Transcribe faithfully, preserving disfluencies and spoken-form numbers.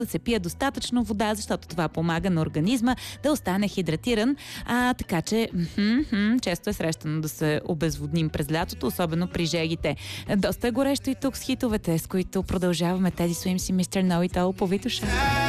да се пие достатъчно вода, защото това помага на организма да остане хидратиран. А, така че м-м-м, често е срещано да се обезводним през лятото, особено при жегите. Доста е горещо и тук с хитовете, с които продължаваме. Тези Swimsi, мистер Know It All по Витоша.